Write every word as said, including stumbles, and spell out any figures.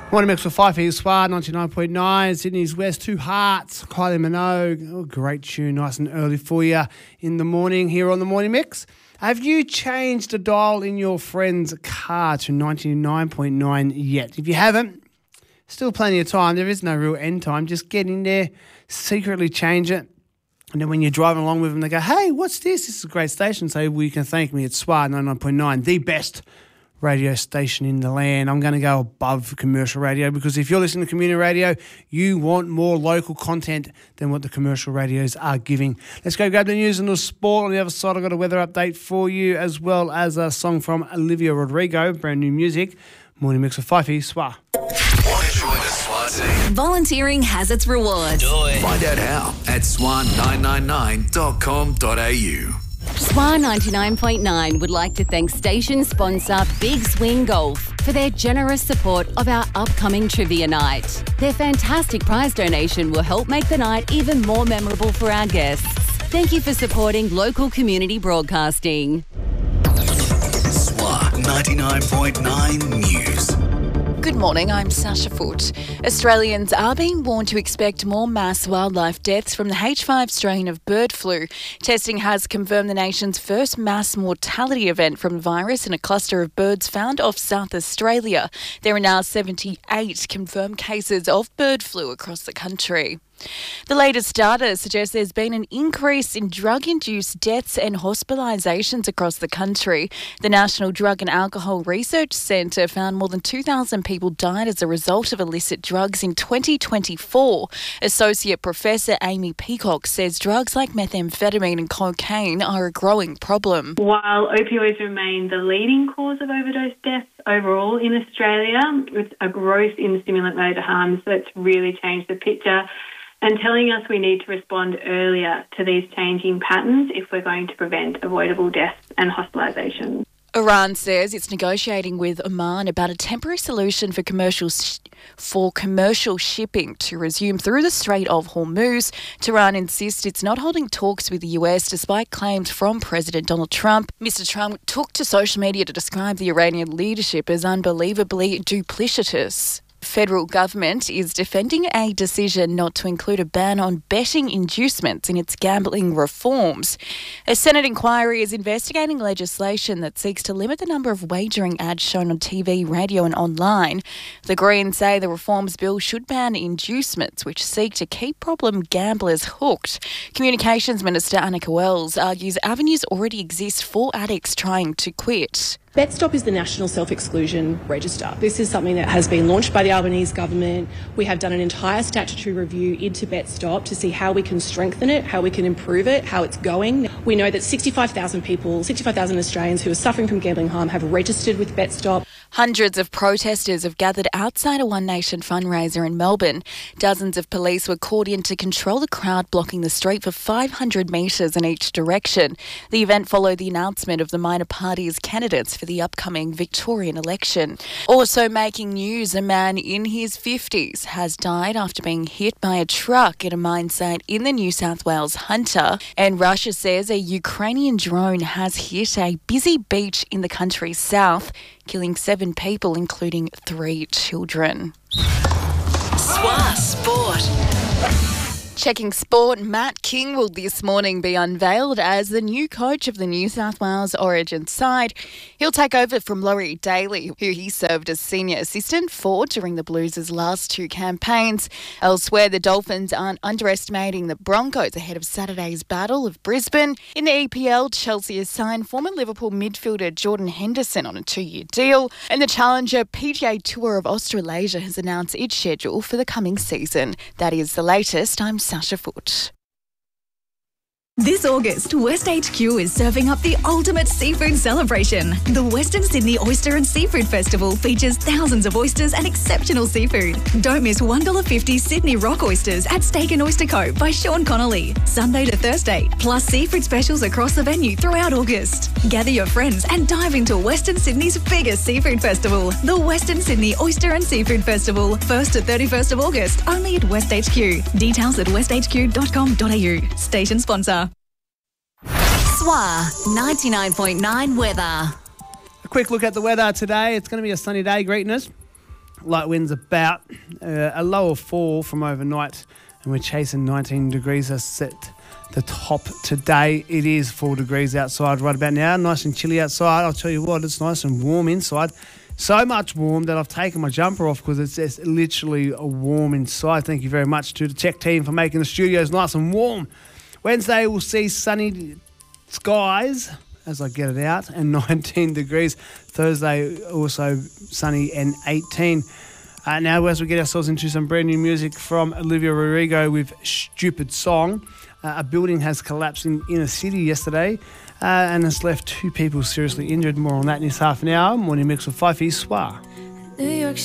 Morning mix with Fife East Swar, ninety-nine point nine, Sydney's West, Two Hearts, Kylie Minogue. Oh, great tune, nice and early for you in the morning here on the Morning Mix. Have you changed the dial in your friend's car to ninety-nine point nine yet? If you haven't, still plenty of time. There is no real end time. Just get in there, secretly change it. And then when you're driving along with them, they go, hey, what's this? This is a great station. So well, you can thank me. It's Swar ninety-nine point nine, the best radio station in the land. I'm going to go above commercial radio because if you're listening to community radio, you want more local content than what the commercial radios are giving. Let's go grab the news and the sport. On the other side, I've got a weather update for you as well as a song from Olivia Rodrigo, brand new music. Morning mix with Fife East Swar. Want to join the SWAR team? Volunteering has its rewards. Do it. Find out how at swan nine nine nine dot com dot a u. Swar ninety-nine point nine would like to thank station sponsor Big Swing Golf for their generous support of our upcoming trivia night. Their fantastic prize donation will help make the night even more memorable for our guests. Thank you for supporting local community broadcasting. SWAR ninety-nine point nine News. Good morning, I'm Sasha Foote. Australians are being warned to expect more mass wildlife deaths from the H five strain of bird flu. Testing has confirmed the nation's first mass mortality event from the virus in a cluster of birds found off South Australia. There are now seventy-eight confirmed cases of bird flu across the country. The latest data suggests there's been an increase in drug-induced deaths and hospitalisations across the country. The National Drug and Alcohol Research Centre found more than two thousand people died as a result of illicit drugs in twenty twenty-four. Associate Professor Amy Peacock says drugs like methamphetamine and cocaine are a growing problem. While opioids remain the leading cause of overdose deaths overall in Australia, with a growth in stimulant-related harms that's really changed the picture and telling us we need to respond earlier to these changing patterns if we're going to prevent avoidable deaths and hospitalisations. Iran says it's negotiating with Oman about a temporary solution for commercial sh- for commercial shipping to resume through the Strait of Hormuz. Tehran insists it's not holding talks with the U S despite claims from President Donald Trump. Mister Trump took to social media to describe the Iranian leadership as unbelievably duplicitous. Federal government is defending a decision not to include a ban on betting inducements in its gambling reforms. A Senate inquiry is investigating legislation that seeks to limit the number of wagering ads shown on T V, radio and online. The Greens say the reforms bill should ban inducements, which seek to keep problem gamblers hooked. Communications Minister Annika Wells argues avenues already exist for addicts trying to quit. BetStop is the National Self-Exclusion Register. This is something that has been launched by the Albanese government. We have done an entire statutory review into BetStop to see how we can strengthen it, how we can improve it, how it's going. We know that sixty-five thousand people, sixty-five thousand Australians who are suffering from gambling harm have registered with BetStop. Hundreds of protesters have gathered outside a One Nation fundraiser in Melbourne. Dozens of police were called in to control the crowd blocking the street for five hundred metres in each direction. The event followed the announcement of the minor party's candidates for the upcoming Victorian election. Also making news, a man in his fifties has died after being hit by a truck at a mine site in the New South Wales Hunter. And Russia says a Ukrainian drone has hit a busy beach in the country's south, killing seven people, including three children. Swar Sport. Checking sport, Matt King will this morning be unveiled as the new coach of the New South Wales Origin side. He'll take over from Laurie Daly, who he served as senior assistant for during the Blues' last two campaigns. Elsewhere, the Dolphins aren't underestimating the Broncos ahead of Saturday's Battle of Brisbane. In the E P L, Chelsea has signed former Liverpool midfielder Jordan Henderson on a two-year deal, and the Challenger P G A Tour of Australasia has announced its schedule for the coming season. That is the latest. I'm Sasha Foote. This August, West H Q is serving up the ultimate seafood celebration. The Western Sydney Oyster and Seafood Festival features thousands of oysters and exceptional seafood. Don't miss one dollar fifty Sydney Rock Oysters at Steak and Oyster Co. by Sean Connolly, Sunday to Thursday, plus seafood specials across the venue throughout August. Gather your friends and dive into Western Sydney's biggest seafood festival, the Western Sydney Oyster and Seafood Festival, first to thirty-first of August, only at West H Q. Details at west h q dot com dot a u. Station sponsor. Swar ninety-nine point nine weather. A quick look at the weather today. It's going to be a sunny day, greeting us. Light winds about uh, a low of four from overnight, and we're chasing nineteen degrees. That's at the top today. It is four degrees outside right about now. Nice and chilly outside. I'll tell you what, it's nice and warm inside. So much warm that I've taken my jumper off because it's, it's literally warm inside. Thank you very much to the tech team for making the studios nice and warm. Wednesday we'll see sunny skies as I get it out and nineteen degrees. Thursday also sunny and eighteen. Uh, now as we get ourselves into some brand new music from Olivia Rodrigo with Stupid Song. Uh, a building has collapsed in inner city yesterday uh, and has left two people seriously injured. More on that in this half an hour. Morning Mix with Fifey Soir. New York